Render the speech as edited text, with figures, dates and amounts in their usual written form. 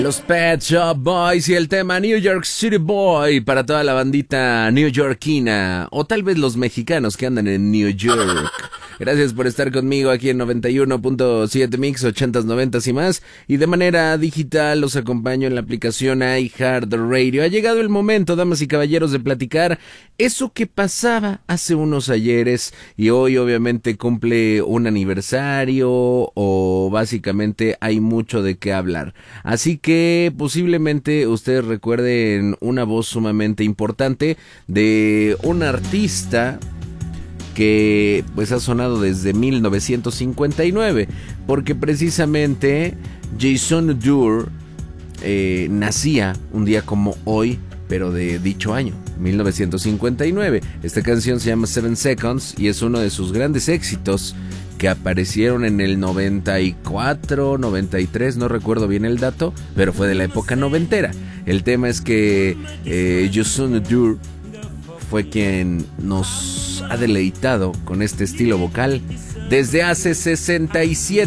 Los Pet Shop Boys y el tema New York City Boy para toda la bandita newyorkina o tal vez los mexicanos que andan en New York. Gracias por estar conmigo aquí en 91.7 Mix, 80s, 90s y más. Y de manera digital los acompaño en la aplicación iHeartRadio. Ha llegado el momento, damas y caballeros, de platicar eso que pasaba hace unos ayeres y hoy obviamente cumple un aniversario o básicamente hay mucho de qué hablar. Así que posiblemente ustedes recuerden una voz sumamente importante de un artista que pues ha sonado desde 1959, porque precisamente Jason Doerr nacía un día como hoy, pero de dicho año, 1959. Esta canción se llama 7 Seconds y es uno de sus grandes éxitos que aparecieron en el 94, 93, no recuerdo bien el dato, pero fue de la época noventera. El tema es que Jason Doerr fue quien nos ha deleitado con este estilo vocal desde hace 67